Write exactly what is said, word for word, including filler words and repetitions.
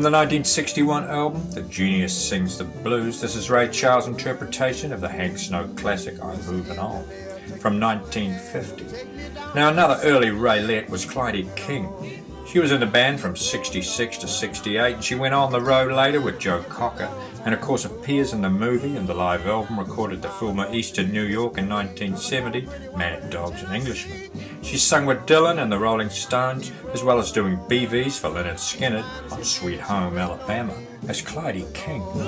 the nineteen sixty-one album, The Genius Sings the Blues, this is Ray Charles' interpretation of the Hank Snow classic, I'm Moving On, from nineteen fifty. Now, another early Raylette was Clyde King. She was in the band from sixty-six to sixty-eight, and she went on the road later with Joe Cocker, and of course appears in the movie and the live album recorded to film at Eastern New York in nineteen seventy, Mad Dogs and Englishmen. She sung with Dylan and the Rolling Stones, as well as doing B Vs for Lynyrd Skynyrd on Sweet Home Alabama as Clyde King.